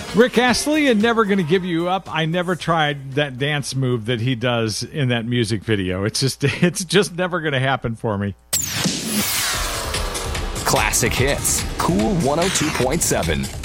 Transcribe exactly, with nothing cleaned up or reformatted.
Rick Astley and Never Gonna Give You Up. I never tried that dance move that he does in that music video. It's just it's just never gonna happen for me. Classic hits. Cool one oh two point seven.